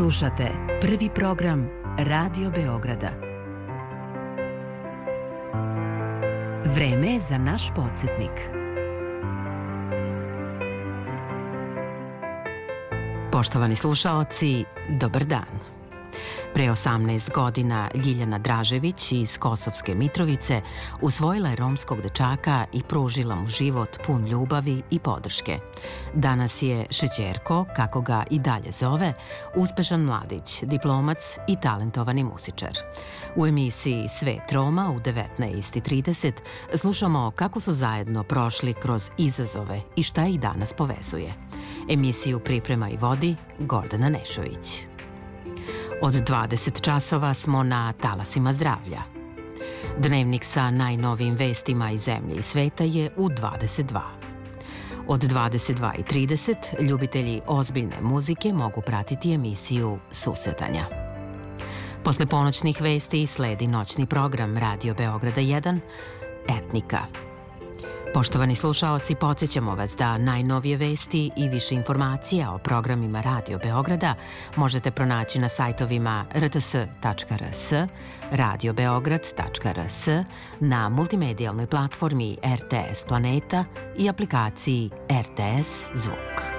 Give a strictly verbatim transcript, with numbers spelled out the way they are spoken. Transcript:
Slušate prvi program Radio Beograda. Vreme je za naš podsjetnik. Poštovani slušaoci, dobar dan. Pre osamnaest godina Ljiljana Dražević iz Kosovske Mitrovice usvojila je romskog dečaka i pružila mu život pun ljubavi i podrške. Danas je Šećerko, kako ga i dalje zove, uspešan mladić, diplomac i talentovani muzičar. U emisiji Svet Roma u devetnaest i trideset slušamo kako su zajedno prošli kroz izazove i šta ih danas povezuje. Emisiju priprema i vodi Gordana Nešović. Od dvadeset časova smo na talasima zdravlja. Dnevnik sa najnovijim vestima iz zemlje i sveta je u dvadeset dva. Od dvadeset dva i trideset ljubitelji ozbiljne muzike mogu pratiti emisiju Susretanja. Posle ponoćnih vesti sledi noćni program Radio Beograda jedan, Etnika. Poštovani slušaoci, podsjećamo vas da najnovije vesti i više informacija o programima Radio Beograda možete pronaći na sajtovima r t s tačka r s, radio beograd tačka r s, na multimedijalnoj platformi R T S Planeta i aplikaciji R T S Zvuk.